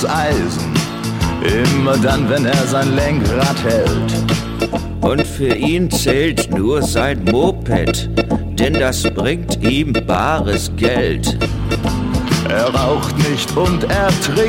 Eisen, immer dann, wenn er sein Lenkrad hält. Und für ihn zählt nur sein Moped, denn das bringt ihm bares Geld. Er raucht nicht und er trinkt